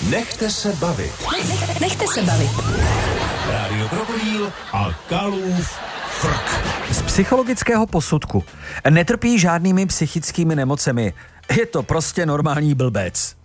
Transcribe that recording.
Nechte se bavit. Nechte se bavit. Rádio Krokodýl a Kalův frk. Z psychologického posudku. Netrpí žádnými psychickými nemocemi. Je to prostě normální blbec.